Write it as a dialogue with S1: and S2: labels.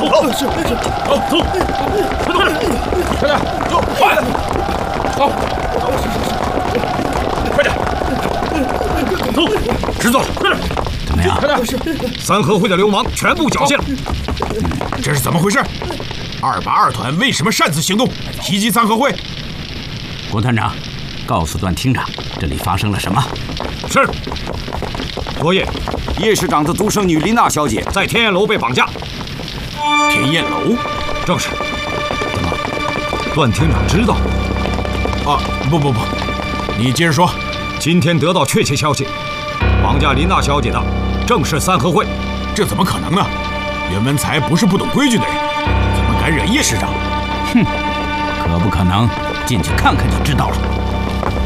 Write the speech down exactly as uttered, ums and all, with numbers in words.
S1: 走，是是，走走，快点，快点，走，快，走，快点，走，师座，快点，
S2: 怎么样？
S1: 快点，三合会的流氓全部缴械了。
S3: 这是怎么回事？二八二团为什么擅自行动，袭击三合会？
S2: 郭团长，告诉段厅长，这里发生了什么？
S1: 是。昨夜，
S4: 叶市长的独生女林娜小姐
S1: 在天燕楼被绑架。
S3: 天燕楼？
S1: 正是。怎么，段厅长知道？
S3: 啊，不不不，你接着说。
S1: 今天得到确切消息，绑架林娜小姐的正是三合会。
S3: 这怎么可能呢？袁文才不是不懂规矩的人，怎么敢惹叶市长？
S2: 哼，可不可能？进去看看就知道了。